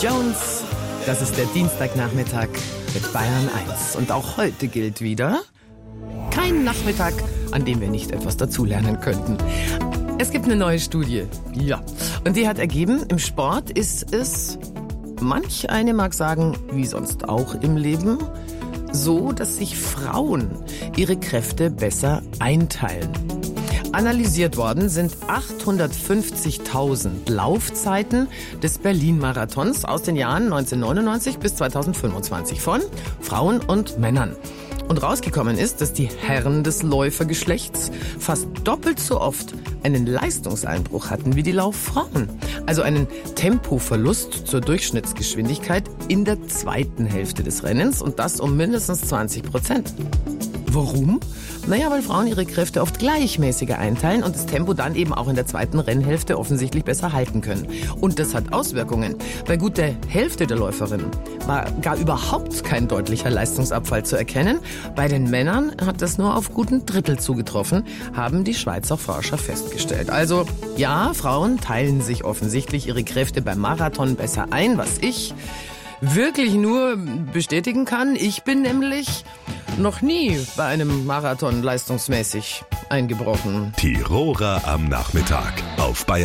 Jones, das ist der Dienstagnachmittag mit Bayern 1. Und auch heute gilt wieder, kein Nachmittag, an dem wir nicht etwas dazulernen könnten. Es gibt eine neue Studie, ja. Und die hat ergeben, im Sport ist es, manch eine mag sagen, wie sonst auch im Leben, so, dass sich Frauen ihre Kräfte besser einteilen. Analysiert worden sind 850.000 Laufzeiten des Berlin-Marathons aus den Jahren 1999 bis 2025 von Frauen und Männern. Und rausgekommen ist, dass die Herren des Läufergeschlechts fast doppelt so oft einen Leistungseinbruch hatten wie die Lauffrauen. Also einen Tempoverlust zur Durchschnittsgeschwindigkeit in der zweiten Hälfte des Rennens und das um mindestens 20%. Warum? Naja, weil Frauen ihre Kräfte oft gleichmäßiger einteilen und das Tempo dann eben auch in der zweiten Rennhälfte offensichtlich besser halten können. Und das hat Auswirkungen. Bei gut der Hälfte der Läuferinnen war gar überhaupt kein deutlicher Leistungsabfall zu erkennen. Bei den Männern hat das nur auf guten Drittel zugetroffen, haben die Schweizer Forscher festgestellt. Also ja, Frauen teilen sich offensichtlich ihre Kräfte beim Marathon besser ein, was ich wirklich nur bestätigen kann. Ich bin nämlich noch nie bei einem Marathon leistungsmäßig eingebrochen. Tiroler am Nachmittag auf Bayern